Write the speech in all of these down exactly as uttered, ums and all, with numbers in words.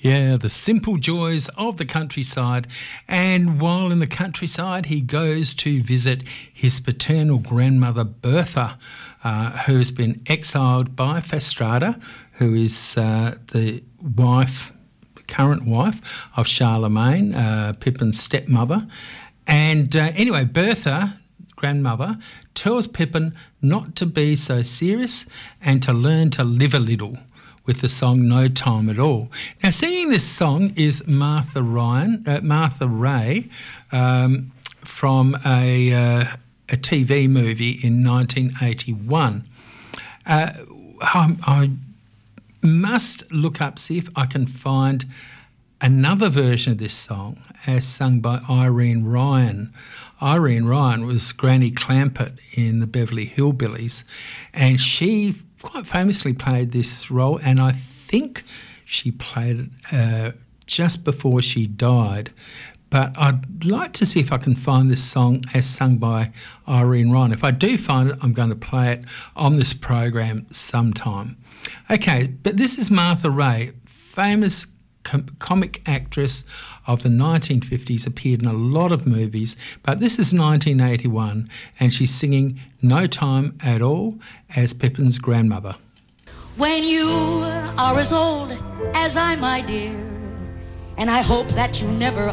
Yeah, the simple joys of the countryside. And while in the countryside, he goes to visit his paternal grandmother, Bertha, uh, who has been exiled by Fastrada, who is uh, the wife, current wife of Charlemagne, uh, Pippin's stepmother. And uh, anyway, Bertha, grandmother, tells Pippin not to be so serious and to learn to live a little, with the song No Time at All. Now, singing this song is Martha Ryan, uh, Martha Ray, um, from a, uh, a T V movie in nineteen eighty-one. Uh, I, I must look up, see if I can find another version of this song as sung by Irene Ryan. Irene Ryan was Granny Clampett in the Beverly Hillbillies, and she quite famously played this role, and I think she played it uh, just before she died. But I'd like to see if I can find this song as sung by Irene Ryan. If I do find it, I'm going to play it on this program sometime. Okay, but this is Martha Ray, famous com- comic actress of the nineteen fifties, appeared in a lot of movies, but this is nineteen eighty-one, and she's singing No Time at All as Pippin's grandmother. When you are as old as I, my dear, and I hope that you never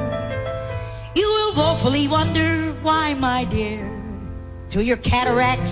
are, you will woefully wonder why, my dear, till your cataracts